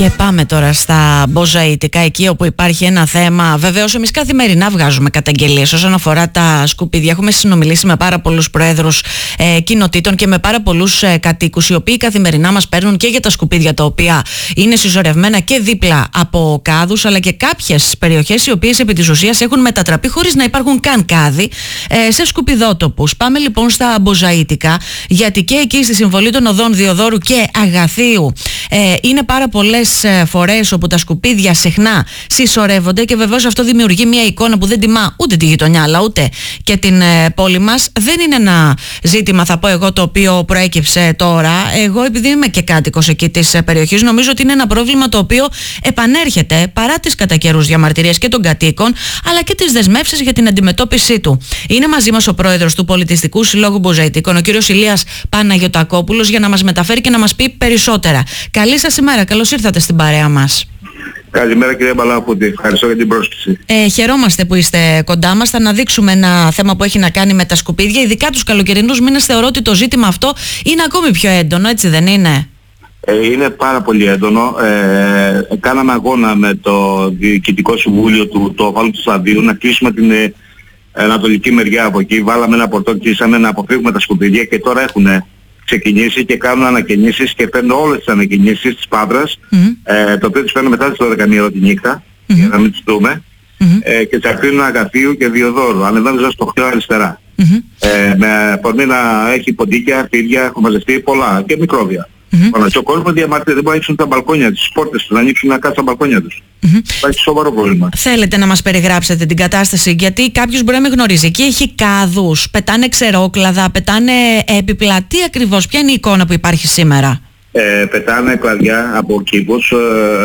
Και πάμε τώρα στα μποζαΐτικα, εκεί όπου υπάρχει ένα θέμα. Βεβαίως, εμείς καθημερινά βγάζουμε καταγγελίες όσον αφορά τα σκουπίδια. Έχουμε συνομιλήσει με πάρα πολλούς προέδρους κοινοτήτων και με πάρα πολλούς κατοίκους, οι οποίοι καθημερινά μας παίρνουν και για τα σκουπίδια τα οποία είναι συσσωρευμένα και δίπλα από κάδους, αλλά και κάποιες περιοχές οι οποίες επί της ουσίας έχουν μετατραπεί χωρίς να υπάρχουν καν κάδοι σε σκουπιδότοπους. Πάμε λοιπόν στα μποζαΐτικα, γιατί και εκεί στη συμβολή των οδών Διοδόρου και Αγαθίου είναι πάρα πολλές φορές όπου τα σκουπίδια συχνά συσσωρεύονται και βεβαίως αυτό δημιουργεί μια εικόνα που δεν τιμά ούτε τη γειτονιά αλλά ούτε και την πόλη μας. Δεν είναι ένα ζήτημα, θα πω εγώ, το οποίο προέκυψε τώρα. Εγώ, επειδή είμαι και κάτοικος εκεί της περιοχής, νομίζω ότι είναι ένα πρόβλημα το οποίο επανέρχεται παρά τις κατά καιρούς διαμαρτυρίες και των κατοίκων, αλλά και τις δεσμεύσεις για την αντιμετώπιση του. Είναι μαζί μας ο πρόεδρος του Πολιτιστικού Συλλόγου Μποζαΐτικων, ο κύριος Ηλίας Παναγιωτακόπουλος, για να μας μεταφέρει και να μας πει περισσότερα. Καλή σας ημέρα, καλώς ήρθατε στην παρέα μας. Καλημέρα κύριε Μπαλαφούτη, ευχαριστώ για την πρόσκληση. Χαιρόμαστε που είστε κοντά μας. Θα αναδείξουμε ένα θέμα που έχει να κάνει με τα σκουπίδια. Ειδικά τους καλοκαιρινούς μήνες θεωρώ ότι το ζήτημα αυτό είναι ακόμη πιο έντονο, έτσι δεν είναι? Είναι πάρα πολύ έντονο. Κάναμε αγώνα με το Διοικητικό Συμβούλιο του Οφάλου του Σταδίου να κλείσουμε την ανατολική μεριά από εκεί. Βάλαμε ένα πορτό, κλείσαμε να αποφύγουμε τα σκουπίδια και τώρα έχουν ξεκινήσει και κάνουν ανακαινήσεις και παίρνουν όλες τις ανακαινήσεις της Πάτρας, το οποίο τις παίρνουν μετά τις 12 ώρα τη νύχτα, για να μην τις δούμε, και τις αφήνουν Αγαθίου και Διοδόρου, ανεβαίνοντας στο χτυό αριστερά. Με αφορμή να έχει ποντίκια, φίδια, έχουν μαζευτεί πολλά και μικρόβια. Και ο κόσμος διαμαρτύρεται, δεν μπορεί να ανοίξουν τα μπαλκόνια τους, τις πόρτες τους, να ανοίξουν να κάτσουν τα μπαλκόνια τους. Υπάρχει σοβαρό πρόβλημα. Θέλετε να μας περιγράψετε την κατάσταση, γιατί κάποιος μπορεί να μην γνωρίζει. Εκεί έχει κάδους, πετάνε ξερόκλαδα, πετάνε έπιπλα. Τι ακριβώς, ποια είναι η εικόνα που υπάρχει σήμερα? Πετάνε κλαδιά από κήπους,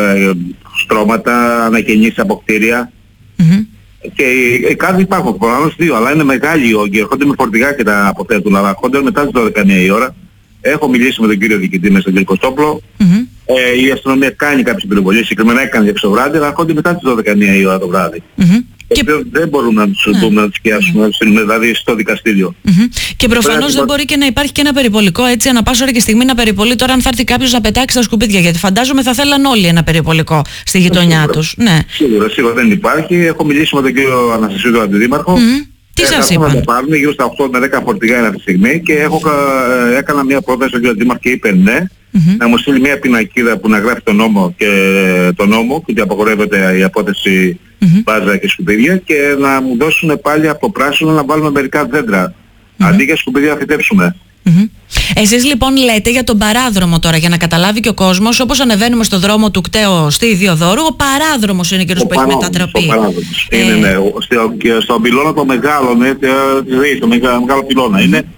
στρώματα, ανακαινήσεις από κτίρια. Και οι κάδοι υπάρχουν, προφανώς δύο, αλλά είναι μεγάλοι οι όγκοι, έρχονται με φορτηγά και τα αποθέτουν, αλλά έρχονται μετά τις 12 η ώρα. Έχω μιλήσει με τον κύριο διοικητή μέσα στον κύριο Κωστόπλο. Η αστυνομία κάνει κάποιες πυροβολίες, συγκεκριμένα έκανε για βράδυ, αλλά έρχονται μετά τις 12 η ώρα το βράδυ. Και δεν μπορούμε να τους δούμε, να τους πιάσουμε, να τους στείλουμε δηλαδή στο δικαστήριο. Και προφανώς δεν μπορεί και να υπάρχει και ένα περιπολικό, έτσι, ανά πάσα ώρα και στιγμή να περιπολεί τώρα αν θα έρθει κάποιος να πετάξει τα σκουπίδια, γιατί φαντάζομαι θα θέλαν όλοι ένα περιπολικό στη γειτονιά τους. Ναι. Σίγουρα δεν υπάρχει. Έχω μιλήσει με τον κύριο Αναστασίου, τον αντιδήμαρχο. Τι σας είπαν? Θα πάρουν γύρω στα 8 με 10 φορτηγά αυτή τη στιγμή και έκανα μια πρόταση στον κύριο Δήμαρχο και είπε ναι, να μου στείλει μια πινακίδα που να γράφει τον νόμο και ότι απαγορεύεται η απόθεση μπάζα και σκουπίδια, και να μου δώσουν πάλι από το πράσινο να βάλουμε μερικά δέντρα. Αντί για σκουπίδια να φυτέψουμε. Εσείς λοιπόν λέτε για τον παράδρομο τώρα, για να καταλάβει και ο κόσμος, όπως ανεβαίνουμε στο δρόμο του Κτέο στη Διοδόρου, ο παράδρομος είναι κύριος που έχει μετατραπεί. Ο παράδρομος. Είναι, ναι. Και στον πυλώνα το μεγάλο, το μεγάλο πυλώνα. Είναι